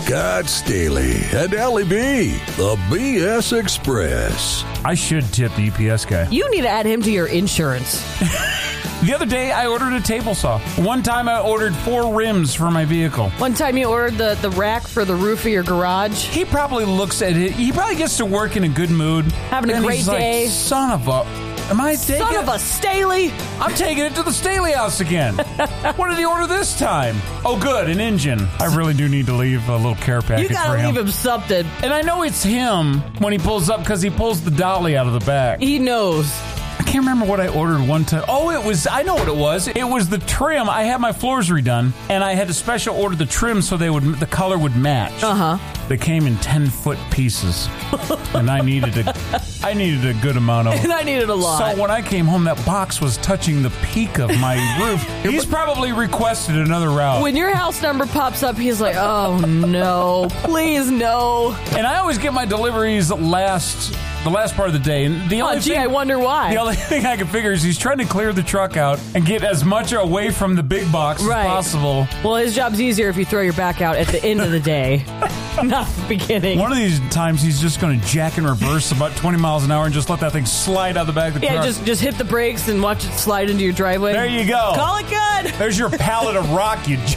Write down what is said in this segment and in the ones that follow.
Scott Staley and Allie B, the BS Express. I should tip the UPS guy. You need to add him to your insurance. The other day, I ordered a table saw. One time, I ordered 4 rims for my vehicle. One time you ordered the rack for the roof of your garage. He probably looks at it. He probably gets to work in a good mood. Having a great day. Like, son of a... Am I taking Son of a Staley! I'm taking it to the Staley house again. What did he order this time? Oh, good, an engine. I really do need to leave a little care package for him. You gotta leave him something. And I know it's him when he pulls up because he pulls the dolly out of the back. He knows. I can't remember what I ordered one time. Oh, I know what it was. It was the trim. I had my floors redone, and I had to special order the trim so the color would match. Uh-huh. They came in 10-foot pieces, and I needed a good amount of them. And I needed a lot. So when I came home, that box was touching the peak of my roof. He's probably requested another route. When your house number pops up, he's like, oh, no. Please, no. And I always get my deliveries the last part of the day. And I wonder why. The only thing I can figure is he's trying to clear the truck out and get as much away from the big box as possible. Well, his job's easier if you throw your back out at the end of the day, not the beginning. One of these times, he's just going to jack in reverse about 20 miles an hour and just let that thing slide out the back of the truck. Yeah, just hit the brakes and watch it slide into your driveway. There you go. Call it good. There's your pallet of rock, you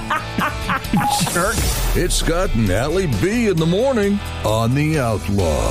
jerk. It's Scott and Allie B in the morning on The Outlaw.